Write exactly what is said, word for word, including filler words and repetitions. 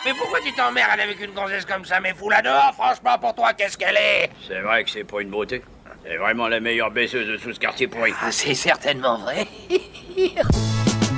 Mais pourquoi tu t'emmerdes avec une gonzesse comme ça? Mais fous-la dehors, franchement, pour toi, qu'est-ce qu'elle est? C'est vrai que c'est pas une beauté. C'est vraiment la meilleure baisseuse de tout ce quartier pourri. Ah, c'est certainement vrai.